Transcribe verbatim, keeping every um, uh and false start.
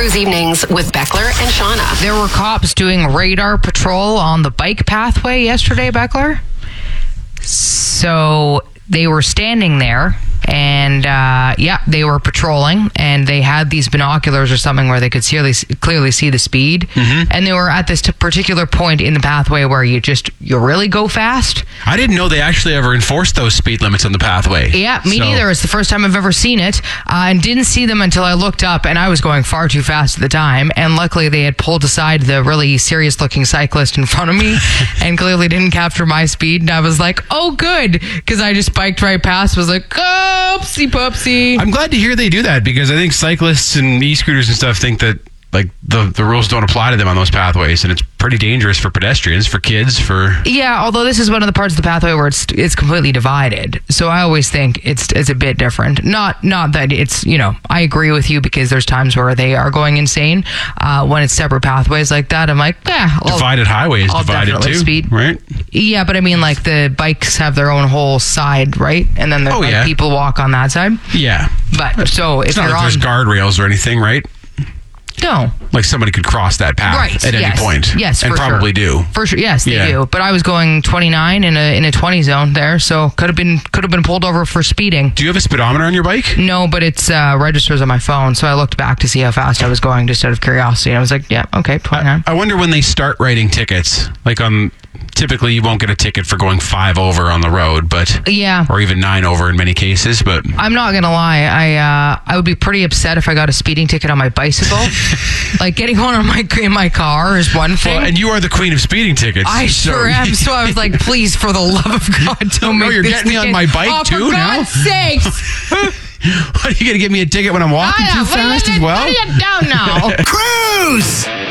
Cruise Evenings with Beckler and Shauna. There were cops doing radar patrol on the bike pathway yesterday, Beckler. So they were standing there and, uh, yeah, they were patrolling and they had these binoculars or something where they could clearly, clearly see the speed. Mm-hmm. And they were at this t- particular point in the pathway where you just, you really go fast. I didn't know they actually ever enforced those speed limits on the pathway. Yeah, me so. neither. It's the first time I've ever seen it, uh, and didn't see them until I looked up, and I was going far too fast at the time. And luckily, they had pulled aside the really serious-looking cyclist in front of me, and clearly didn't capture my speed. And I was like, "Oh, good," because I just biked right past. Was like, "Oopsie poopsie." I'm glad to hear they do that because I think cyclists and e-scooters and stuff think that like the the rules don't apply to them on those pathways, and it's pretty dangerous for pedestrians, for kids, for yeah. Although this is one of the parts of the pathway where it's it's completely divided, so I always think it's it's a bit different. Not not that it's, you know, I agree with you because there's times where they are going insane uh, when it's separate pathways like that. I'm like, yeah, divided highway is I'll divided too, speed. Right? Yeah, but I mean, like the bikes have their own whole side, right? And then the oh, like, yeah. people walk on that side. Yeah, but so if it's not you're like on, there's guardrails or anything, right? No. Like somebody could cross that path right, at yes, any point. Yes, and for probably sure. do. For sure, yes, they yeah. do. But I was going twenty-nine in a in a twenty zone there, so could have been could have been pulled over for speeding. Do you have a speedometer on your bike? No, but it's uh, registers on my phone, so I looked back to see how fast I was going just out of curiosity. And I was like, yeah, okay, twenty-nine. I, I wonder when they start writing tickets. Like on, typically you won't get a ticket for going five over on the road, but yeah, or even nine over in many cases. But I'm not gonna lie, I uh, I would be pretty upset if I got a speeding ticket on my bicycle. Like getting one on my in my car is one thing. Well, and you are the queen of speeding tickets. I so. sure am. So I was like, please, for the love of God, don't no, make you're this getting me ticket. on my bike oh, too for now. God's sakes! What, are you gonna give me a ticket when I'm walking I, too fast as well? Put it down now. Cruise!